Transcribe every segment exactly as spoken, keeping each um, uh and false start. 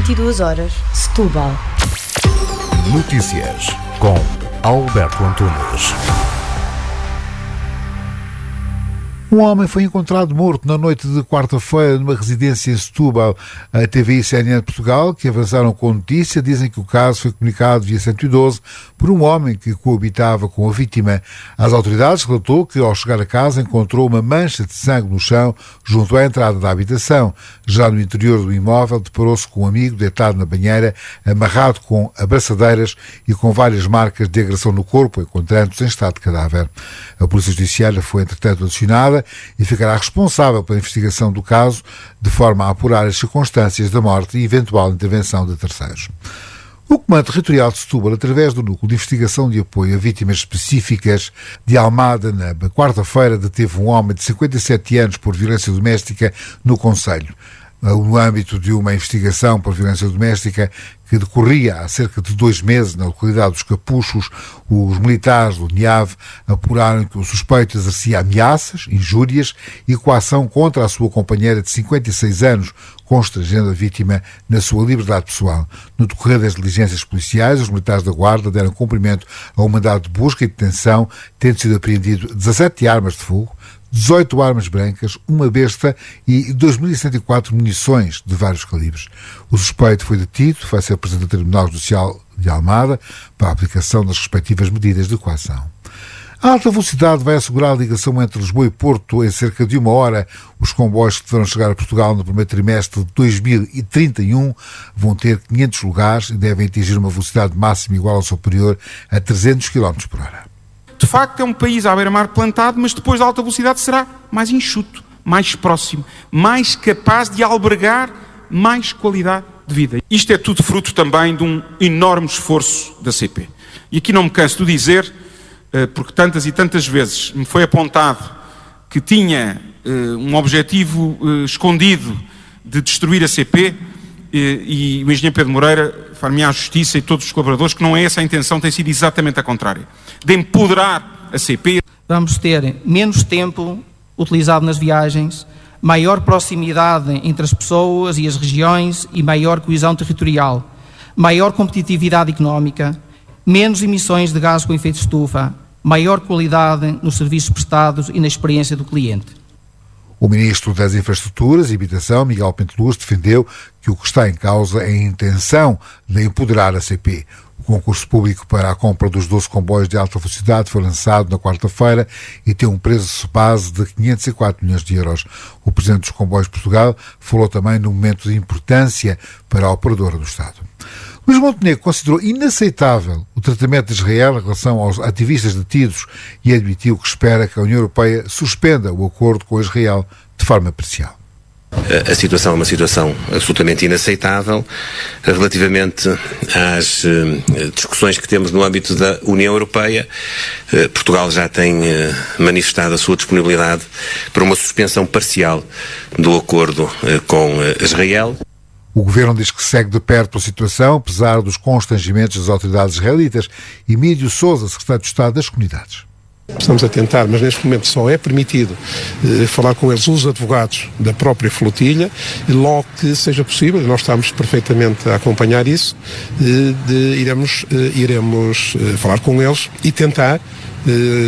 vinte e duas horas, Setúbal. Notícias com Alberto Antunes. Um homem foi encontrado morto na noite de quarta-feira numa residência em Setúbal. A T V I e C N N de Portugal, que avançaram com a notícia, dizem que o caso foi comunicado via cento e doze por um homem que coabitava com a vítima. Às autoridades relatou que, ao chegar a casa, encontrou uma mancha de sangue no chão junto à entrada da habitação. Já no interior do imóvel, deparou-se com um amigo deitado na banheira, amarrado com abraçadeiras e com várias marcas de agressão no corpo, encontrando-se em estado de cadáver. A Polícia Judiciária foi, entretanto, acionada e ficará responsável pela investigação do caso, de forma a apurar as circunstâncias da morte e eventual intervenção de terceiros. O Comando Territorial de Setúbal, através do Núcleo de Investigação de Apoio a Vítimas Específicas de Almada, na quarta-feira, deteve um homem de cinquenta e sete anos por violência doméstica no concelho. No âmbito de uma investigação por violência doméstica que decorria há cerca de dois meses na localidade dos Capuchos, os militares do NIAV apuraram que o suspeito exercia ameaças, injúrias e coação contra a sua companheira de cinquenta e seis anos, constrangendo a vítima na sua liberdade pessoal. No decorrer das diligências policiais, os militares da Guarda deram cumprimento a um mandado de busca e detenção, tendo sido apreendido dezassete armas de fogo, dezoito armas brancas, uma besta e dois mil cento e quatro munições de vários calibres. O suspeito foi detido, vai ser apresentado ao Tribunal Judicial de Almada para a aplicação das respectivas medidas de coação. A alta velocidade vai assegurar a ligação entre Lisboa e Porto em cerca de uma hora. Os comboios que deverão chegar a Portugal no primeiro trimestre de dois mil e trinta e um vão ter quinhentos lugares e devem atingir uma velocidade máxima igual ou superior a trezentos quilómetros por hora. De facto, é um país à beira-mar plantado, mas depois da alta velocidade será mais enxuto, mais próximo, mais capaz de albergar mais qualidade de vida. Isto é tudo fruto também de um enorme esforço da C P. E aqui não me canso de dizer, porque tantas e tantas vezes me foi apontado que tinha um objetivo escondido de destruir a C P, e o engenheiro Pedro Moreira far-me à justiça e todos os colaboradores que não é essa a intenção, tem sido exatamente a contrária, de empoderar a C P. Vamos ter menos tempo utilizado nas viagens, maior proximidade entre as pessoas e as regiões e maior coesão territorial, maior competitividade económica, menos emissões de gases com efeito de estufa, maior qualidade nos serviços prestados e na experiência do cliente. O Ministro das Infraestruturas e Habitação, Miguel Pinteluz, defendeu que o que está em causa é a intenção de empoderar a C P. O concurso público para a compra dos doze comboios de alta velocidade foi lançado na quarta-feira e tem um preço base de quinhentos e quatro milhões de euros. O Presidente dos Comboios de Portugal falou também no momento de importância para a operadora do Estado. Luís Montenegro considerou inaceitável o tratamento de Israel em relação aos ativistas detidos e admitiu que espera que a União Europeia suspenda o acordo com Israel de forma parcial. A situação é uma situação absolutamente inaceitável relativamente às discussões que temos no âmbito da União Europeia. Portugal já tem manifestado a sua disponibilidade para uma suspensão parcial do acordo com Israel. O governo diz que segue de perto a situação, apesar dos constrangimentos das autoridades israelitas. Emílio Sousa, secretário de Estado das Comunidades. Estamos a tentar, mas neste momento só é permitido eh, falar com eles os advogados da própria flotilha, e logo que seja possível, nós estamos perfeitamente a acompanhar isso, eh, de, iremos, eh, iremos eh, falar com eles e tentar eh,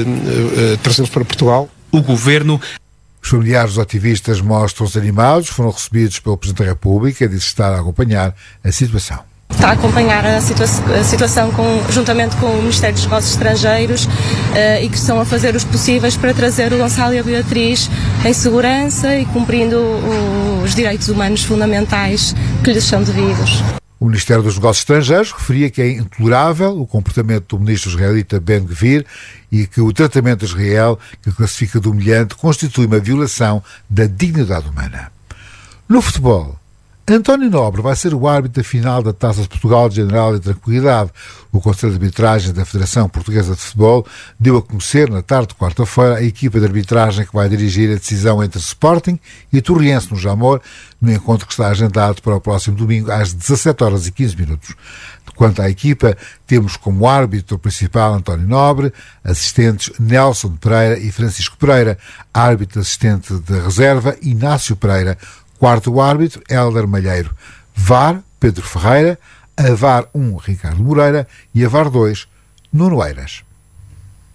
eh, trazê-los para Portugal. O governo... Os familiares dos ativistas mostram-se animados, foram recebidos pelo Presidente da República e disse estar a acompanhar a situação. Está a acompanhar a, situa a situação com, juntamente com o Ministério dos Negócios Estrangeiros uh, e que estão a fazer os possíveis para trazer o Gonçalo e a Beatriz em segurança e cumprindo o, os direitos humanos fundamentais que lhes são devidos. O Ministério dos Negócios Estrangeiros referia que é intolerável o comportamento do ministro israelita Ben-Gvir e que o tratamento de Israel, que classifica de humilhante, constitui uma violação da dignidade humana. No futebol, António Nobre vai ser o árbitro da final da Taça de Portugal de General e Tranquilidade. O Conselho de Arbitragem da Federação Portuguesa de Futebol deu a conhecer, na tarde de quarta-feira, a equipa de arbitragem que vai dirigir a decisão entre Sporting e Torriense no Jamor, no encontro que está agendado para o próximo domingo às dezassete horas e quinze minutos. Quanto à equipa, temos como árbitro principal António Nobre, assistentes Nelson Pereira e Francisco Pereira, árbitro assistente de reserva Inácio Pereira, quarto árbitro Hélder Malheiro. V A R Pedro Ferreira, a V A R um Ricardo Moreira e a V A R dois Nuno Eiras.